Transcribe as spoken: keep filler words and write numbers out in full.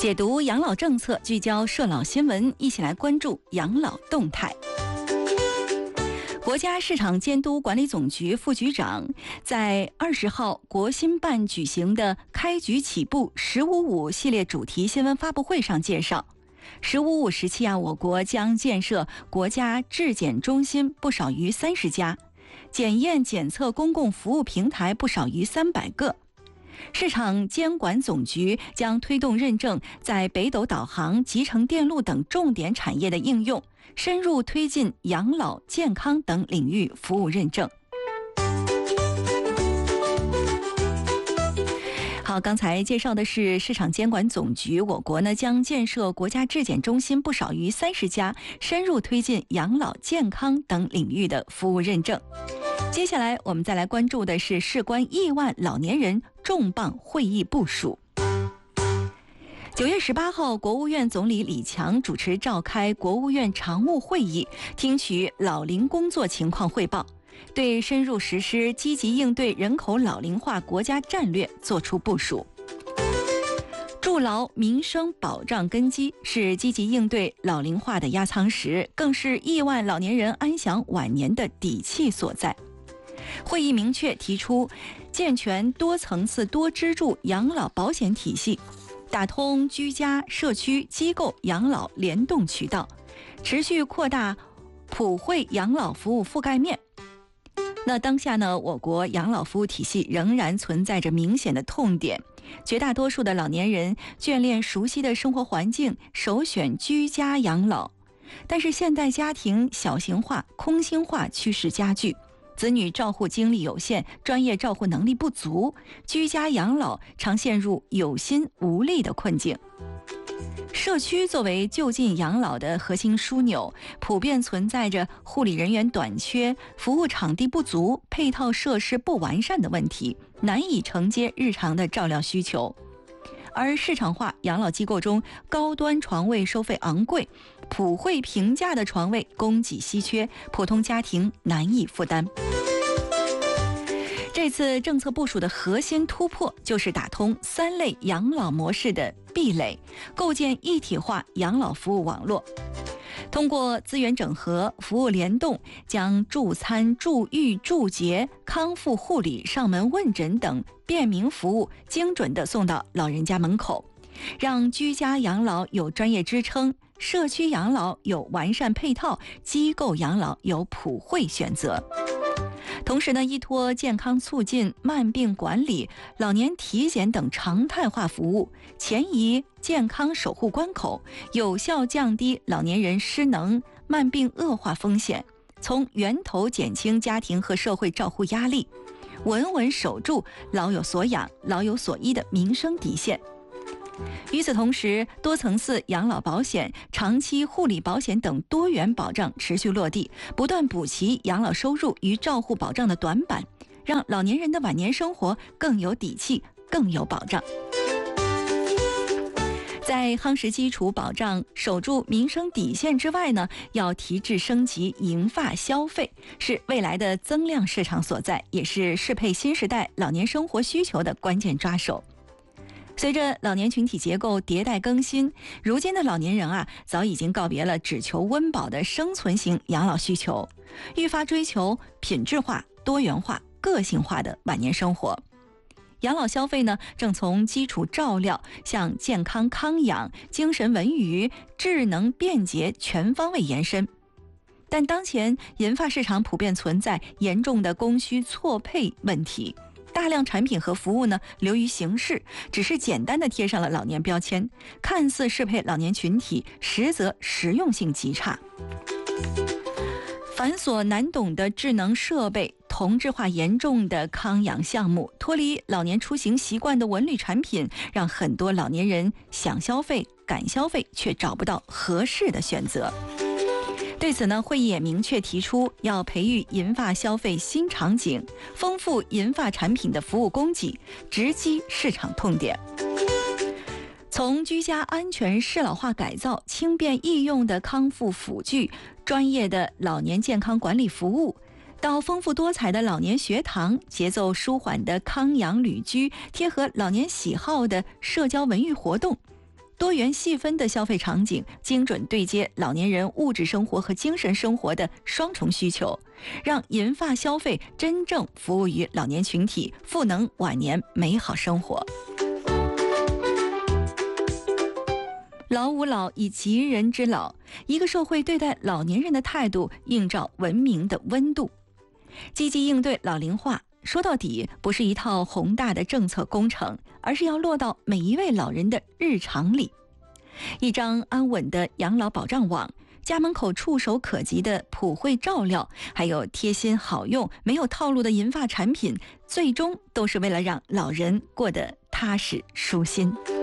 解读养老政策，聚焦社老新闻，一起来关注养老动态。国家市场监督管理总局副局长在二十号国新办举行的开局起步“十五五”系列主题新闻发布会上介绍，“十五五”时期啊，我国将建设国家质检中心不少于三十家，检验检测公共服务平台不少于三百个。市场监管总局将推动认证在北斗导航、集成电路等重点产业的应用，深入推进养老、健康等领域服务认证。好，刚才介绍的是市场监管总局，我国呢将建设国家质检中心不少于三十家，深入推进养老、健康等领域的服务认证。接下来我们再来关注的是事关亿万老年人重磅会议部署。九月十八号，国务院总理李强主持召开国务院常务会议，听取老龄工作情况汇报，对深入实施积极应对人口老龄化国家战略作出部署。筑牢民生保障根基是积极应对老龄化的压舱石，更是亿万老年人安享晚年的底气所在。会议明确提出，健全多层次多支柱养老保险体系，打通居家、社区、机构养老联动渠道，持续扩大普惠养老服务覆盖面。那当下呢，我国养老服务体系仍然存在着明显的痛点，绝大多数的老年人眷恋熟悉的生活环境，首选居家养老。但是现代家庭小型化、空心化趋势加剧，子女照护精力有限，专业照护能力不足，居家养老常陷入有心无力的困境。社区作为就近养老的核心枢纽，普遍存在着护理人员短缺、服务场地不足、配套设施不完善的问题，难以承接日常的照料需求。而市场化养老机构中，高端床位收费昂贵，普惠平价的床位供给稀缺，普通家庭难以负担。这次政策部署的核心突破就是打通三类养老模式的壁垒，构建一体化养老服务网络。通过资源整合、服务联动，将助餐、助育、助洁、康复护理、上门问诊等便民服务精准地送到老人家门口，让居家养老有专业支撑，社区养老有完善配套，机构养老有普惠选择。同时呢，依托健康促进、慢病管理、老年体检等常态化服务，前移健康守护关口，有效降低老年人失能、慢病恶化风险，从源头减轻家庭和社会照护压力，稳稳守住老有所养、老有所依的民生底线。与此同时，多层次养老保险、长期护理保险等多元保障持续落地，不断补齐养老收入与照护保障的短板，让老年人的晚年生活更有底气、更有保障。在夯实基础保障、守住民生底线之外呢，要提质升级银发消费，是未来的增量市场所在，也是适配新时代老年生活需求的关键抓手。随着老年群体结构迭代更新，如今的老年人啊，早已经告别了只求温饱的生存型养老需求，愈发追求品质化、多元化、个性化的晚年生活。养老消费呢，正从基础照料向健康康养、精神文娱、智能便捷全方位延伸。但当前银发市场普遍存在严重的供需错配问题，大量产品和服务呢流于形式，只是简单的贴上了老年标签，看似适配老年群体，实则实用性极差。繁琐难懂的智能设备，同质化严重的康养项目，脱离老年出行习惯的文旅产品，让很多老年人想消费、敢消费，却找不到合适的选择。对此呢，会议也明确提出，要培育银发消费新场景，丰富银发产品的服务供给，直击市场痛点。从居家安全适老化改造、轻便易用的康复辅具、专业的老年健康管理服务，到丰富多彩的老年学堂、节奏舒缓的康养旅居、贴合老年喜好的社交文娱活动， 多元细分的消费场景，精准对接老年人物质生活和精神生活的双重需求，让银发消费真正服务于老年群体，赋能晚年美好生活。老吾老以及人之老，一个社会对待老年人的态度映照文明的温度。积极应对老龄化，说到底不是一套宏大的政策工程，而是要落到每一位老人的日常里。一张安稳的养老保障网，家门口触手可及的普惠照料，还有贴心好用没有套路的银发产品，最终都是为了让老人过得踏实舒心。